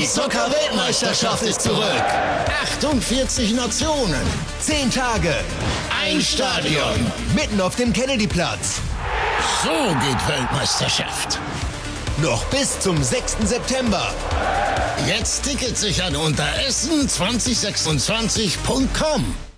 Die Zucker-Weltmeisterschaft ist zurück. 48 Nationen, 10 Tage, ein Stadion, mitten auf dem Kennedyplatz. So geht Weltmeisterschaft. Noch bis zum 6. September. Jetzt Tickets sichern unter essen2026.com.